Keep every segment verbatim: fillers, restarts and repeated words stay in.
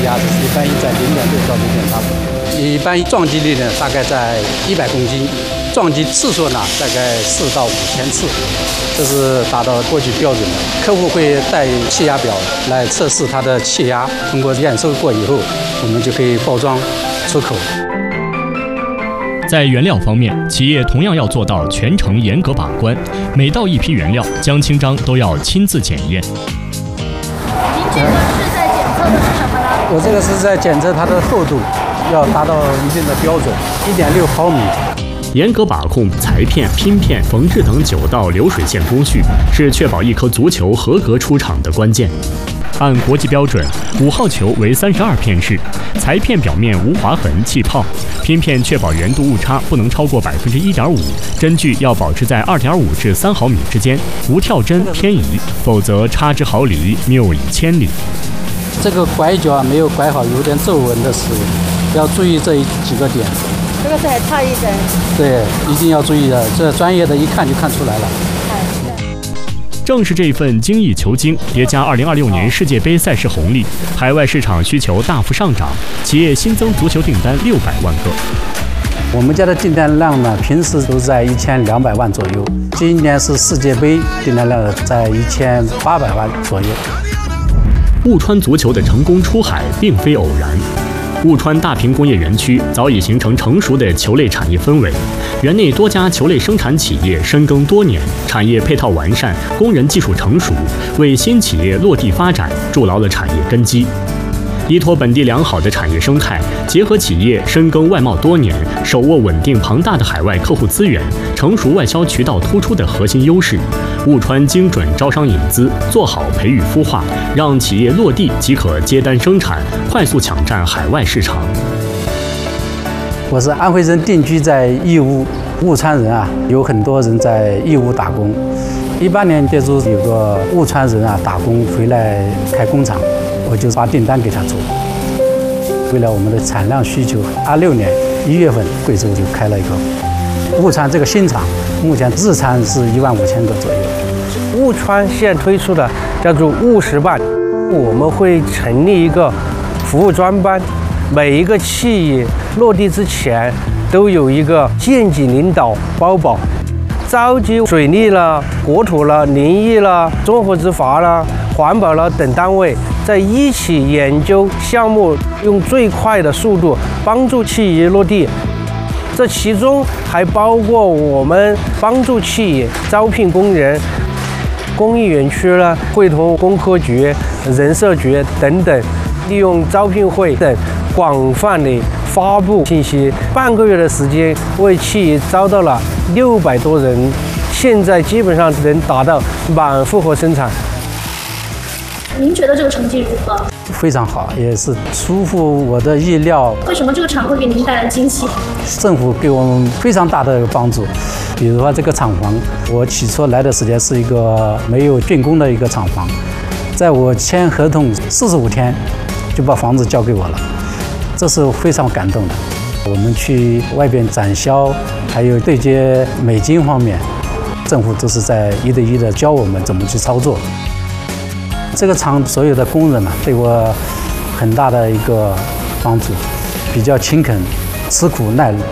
压是一般在零点六到零点八五，一般撞击力呢大概在一百公斤，撞击次数呢大概四到五千次，这是达到国际标准的。客户会带气压表来测试它的气压，通过验收过以后，我们就可以包装出口。 在原料方面，企业同样要做到全程严格把关，每到一批原料，江清章都要亲自检验。 您这个是在检测的是什么呢？ 我这个是在检测它的厚度，要达到一定的标准，一点六毫米。 严格把控裁片、拼片、缝制等九道流水线工序，是确保一颗足球合格出厂的关键。按国际标准，五号球为三十二片式，裁片表面无划痕、气泡，拼片确保圆度误差不能超过百分之一点五，针距要保持在二点五至三毫米之间，无跳针偏移，否则差之毫厘，谬以千里。 这个拐角啊没有拐好，有点皱纹的时候，要注意这几个点。 这个是还差一点。 对，一定要注意的，这专业的一看就看出来了。 正是这份精益求精，叠加二零二六年世界杯赛事红利，海外市场需求大幅上涨，企业新增足球订单六百万个。 我们家的订单量呢，平时都在一千两百万左右，今年是世界杯订单量在一千八百万左右。 雾川足球的成功出海并非偶然。雾川大坪工业园区早已形成成熟的球类产业氛围，园内多家球类生产企业深耕多年，产业配套完善，工人技术成熟，为新企业落地发展筑牢了产业根基。依托本地良好的产业生态，结合企业深耕外贸多年，手握稳定庞大的海外客户资源，成熟外销渠道突出的核心优势，雾川精准招商引资，做好培育孵化，让企业落地即可接单生产，快速抢占海外市场。 我是安徽人，定居在义乌，雾川人啊，有很多人在义乌打工。一八年接触有个雾川人啊打工回来开工厂，我就把订单给他做。为了我们的产量需求，二六年一月份，贵州就开了一个雾川这个新厂，目前日产是一万五千个左右。 雾川现在推出的叫做雾实办，我们会成立一个服务专班，每一个企业落地之前都有一个县级领导包保。召集水利了、国土了、林业了、综合执法了、环保了等单位，在一起研究项目，用最快的速度帮助企业落地。这其中还包括我们帮助企业招聘工人，工艺园区呢会同工科局、人社局等等，利用招聘会等广泛的发布信息，半个月的时间为企业招到了六百多人，现在基本上能达到满负荷生产。 您觉得这个成绩如何？ 非常好，也是出乎我的意料。 为什么这个厂会给您带来惊喜？ 政府给我们非常大的帮助，比如说这个厂房，我起初来的时间是一个没有竣工的一个厂房，在我签合同四十五天就把房子交给我了，这是非常感动的。我们去外边展销，还有对接美金方面，政府都是在一对一的教我们怎么去操作。这个厂所有的工人呢，对我很大的一个帮助，比较勤恳、吃苦耐劳。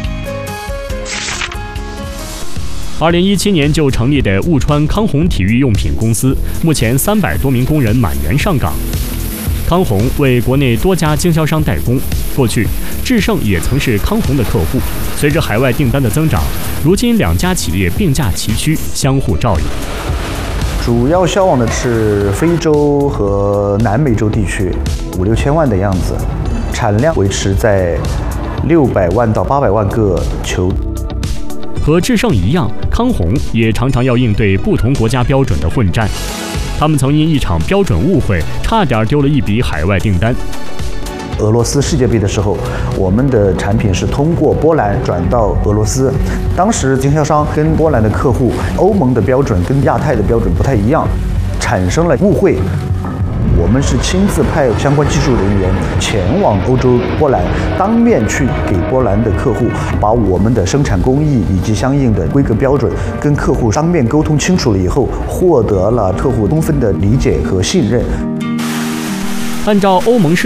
二零一七年就成立的雾川康弘体育用品公司，目前三百多名工人满员上岗。康弘为国内多家经销商代工，过去智胜也曾是康弘的客户。随着海外订单的增长，如今两家企业并驾齐驱，相互照应。 主要销往的是非洲和南美洲地区，五六千万的样子，产量维持在六百万到八百万个球。 和智胜一样，康弘也常常要应对不同国家标准的混战。他们曾因一场标准误会，差点丢了一笔海外订单。 俄罗斯世界杯的时候，我们的产品是通过波兰转到俄罗斯，当时经销商跟波兰的客户，欧盟的标准跟亚太的标准不太一样，产生了误会。我们是亲自派相关技术人员前往欧洲波兰，当面去给波兰的客户把我们的生产工艺以及相应的规格标准跟客户当面沟通清楚了以后，获得了客户充分的理解和信任。 按照欧盟市